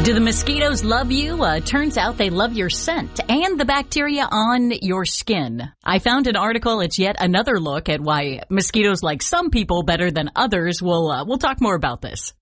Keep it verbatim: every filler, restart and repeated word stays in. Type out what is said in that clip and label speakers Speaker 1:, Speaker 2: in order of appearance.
Speaker 1: Do the mosquitoes love you? Uh, turns out they love your scent and the bacteria on your skin. I found an article. It's yet another look at why mosquitoes like some people better than others. We'll, uh, we'll talk more about this.